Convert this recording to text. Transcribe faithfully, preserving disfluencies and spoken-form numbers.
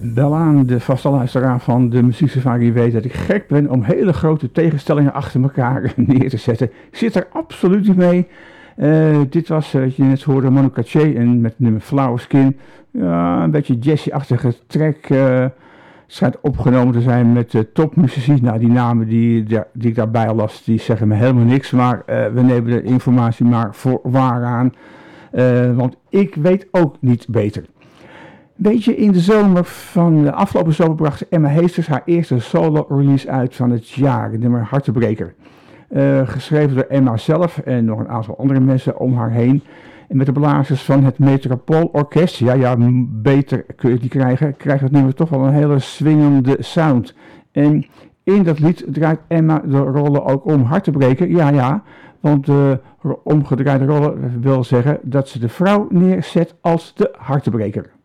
Wel aan de vaste luisteraar van de Muziek Safari weet dat ik gek ben om hele grote tegenstellingen achter elkaar neer te zetten. Ik zit er absoluut niet mee. Uh, dit was, uh, wat je net hoorde, Manu Katché en met nummer Flower Skin. Ja, een beetje jazzy-achtige track. Uh, schijnt opgenomen te zijn met uh, topmuzici. Nou, die namen die, die, die ik daarbij las, die zeggen me helemaal niks. Maar uh, we nemen de informatie maar voor waar aan. Uh, want ik weet ook niet beter. Beetje in de zomer van de afgelopen zomer bracht Emma Heesters haar eerste solo-release uit van het jaar, het nummer Hartebreker. Uh, geschreven door Emma zelf en nog een aantal andere mensen om haar heen. En met de blazers van het Metropoolorkest, ja ja, beter kun je het niet krijgen, krijgt het nummer toch wel een hele swingende sound. En in dat lied draait Emma de rollen ook om Hartebreker, ja ja, want de omgedraaide rollen wil zeggen dat ze de vrouw neerzet als de hartebreker.